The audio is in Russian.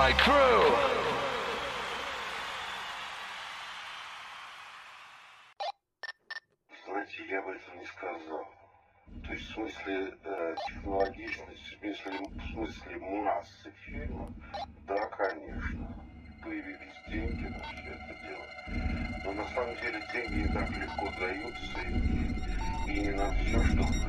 my crew. Знаете, я бы этого не сказал. То есть в смысле технологичности, в смысле массы фильма, да, конечно, появились деньги на все это дело. Но на самом деле деньги не так легко даются и не на все, что